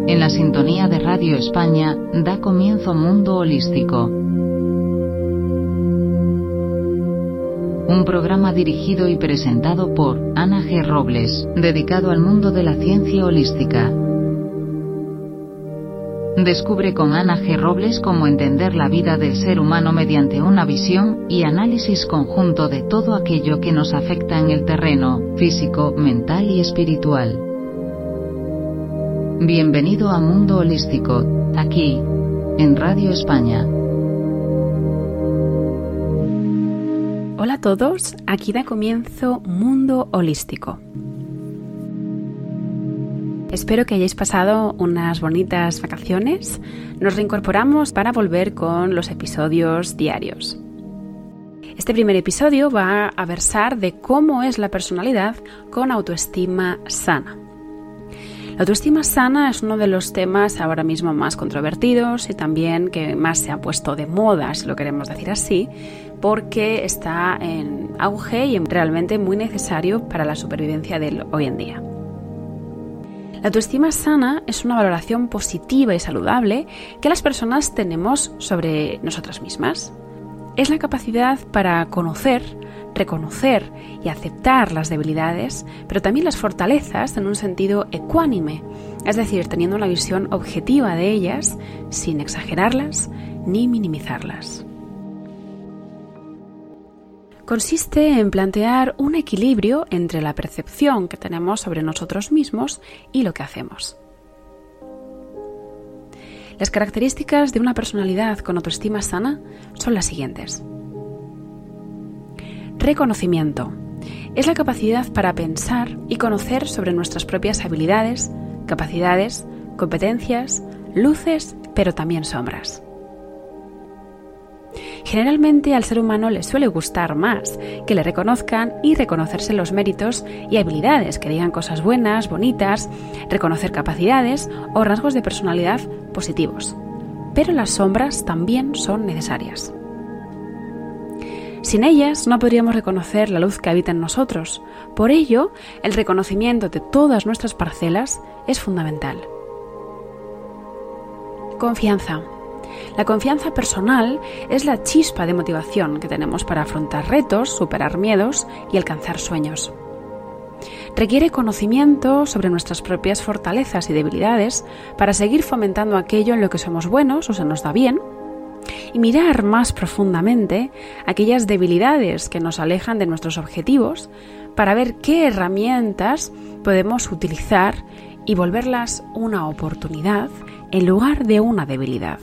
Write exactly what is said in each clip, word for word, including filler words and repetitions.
En la sintonía de Radio España, da comienzo Mundo Holístico. Un programa dirigido y presentado por Ana G. Robles, dedicado al mundo de la ciencia holística. Descubre con Ana G. Robles cómo entender la vida del ser humano mediante una visión y análisis conjunto de todo aquello que nos afecta en el terreno físico, mental y espiritual. Bienvenido a Mundo Holístico, aquí, en Radio España. Hola a todos, aquí da comienzo Mundo Holístico. Espero que hayáis pasado unas bonitas vacaciones. Nos reincorporamos para volver con los episodios diarios. Este primer episodio va a versar de cómo es la personalidad con autoestima sana. La autoestima sana es uno de los temas ahora mismo más controvertidos y también que más se ha puesto de moda, si lo queremos decir así, porque está en auge y realmente muy necesario para la supervivencia del hoy en día. La autoestima sana es una valoración positiva y saludable que las personas tenemos sobre nosotras mismas. Es la capacidad para conocer, reconocer y aceptar las debilidades, pero también las fortalezas en un sentido ecuánime, es decir, teniendo una visión objetiva de ellas sin exagerarlas ni minimizarlas. Consiste en plantear un equilibrio entre la percepción que tenemos sobre nosotros mismos y lo que hacemos. Las características de una personalidad con autoestima sana son las siguientes. Reconocimiento. Es la capacidad para pensar y conocer sobre nuestras propias habilidades, capacidades, competencias, luces, pero también sombras. Generalmente al ser humano le suele gustar más que le reconozcan y reconocerse los méritos y habilidades, que digan cosas buenas, bonitas, reconocer capacidades o rasgos de personalidad positivos. Pero las sombras también son necesarias. Sin ellas no podríamos reconocer la luz que habita en nosotros. Por ello, el reconocimiento de todas nuestras parcelas es fundamental. Confianza. La confianza personal es la chispa de motivación que tenemos para afrontar retos, superar miedos y alcanzar sueños. Requiere conocimiento sobre nuestras propias fortalezas y debilidades para seguir fomentando aquello en lo que somos buenos o se nos da bien, y mirar más profundamente aquellas debilidades que nos alejan de nuestros objetivos para ver qué herramientas podemos utilizar y volverlas una oportunidad en lugar de una debilidad.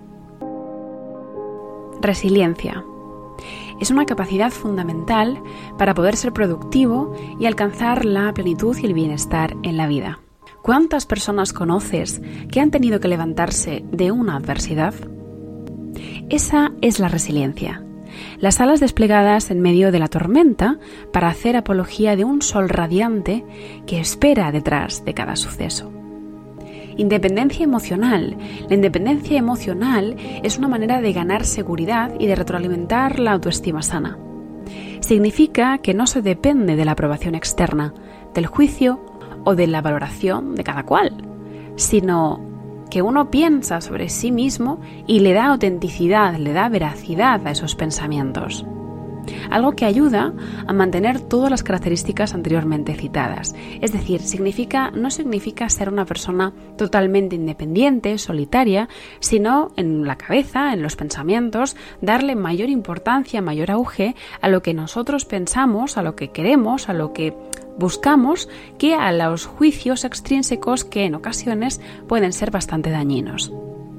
Resiliencia. Es una capacidad fundamental para poder ser productivo y alcanzar la plenitud y el bienestar en la vida. ¿Cuántas personas conoces que han tenido que levantarse de una adversidad? Esa es la resiliencia. Las alas desplegadas en medio de la tormenta para hacer apología de un sol radiante que espera detrás de cada suceso. Independencia emocional. La independencia emocional es una manera de ganar seguridad y de retroalimentar la autoestima sana. Significa que no se depende de la aprobación externa, del juicio o de la valoración de cada cual, sino que uno piensa sobre sí mismo y le da autenticidad, le da veracidad a esos pensamientos. Algo que ayuda a mantener todas las características anteriormente citadas. Es decir, significa, no significa ser una persona totalmente independiente, solitaria, sino en la cabeza, en los pensamientos, darle mayor importancia, mayor auge a lo que nosotros pensamos, a lo que queremos, a lo que buscamos, que a los juicios extrínsecos que en ocasiones pueden ser bastante dañinos.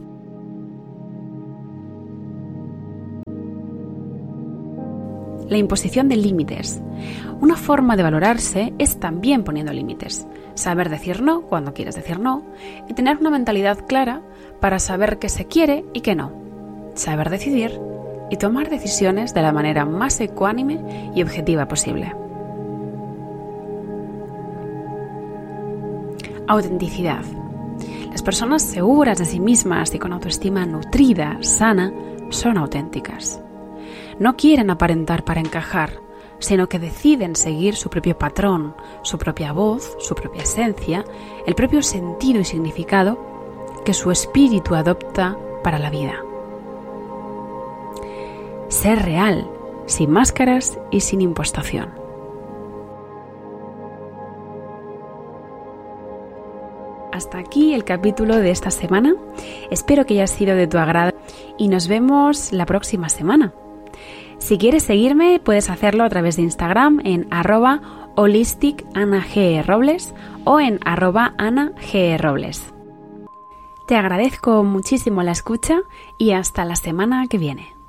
La imposición de límites. Una forma de valorarse es también poniendo límites. Saber decir no cuando quieres decir no y tener una mentalidad clara para saber qué se quiere y qué no. Saber decidir y tomar decisiones de la manera más ecuánime y objetiva posible. Autenticidad. Las personas seguras de sí mismas y con autoestima nutrida, sana, son auténticas. No quieren aparentar para encajar, sino que deciden seguir su propio patrón, su propia voz, su propia esencia, el propio sentido y significado que su espíritu adopta para la vida. Ser real, sin máscaras y sin impostación. Hasta aquí el capítulo de esta semana. Espero que haya sido de tu agrado y nos vemos la próxima semana. Si quieres seguirme, puedes hacerlo a través de Instagram en arroba holisticanagrobles o en arroba anagrobles. Te agradezco muchísimo la escucha y hasta la semana que viene.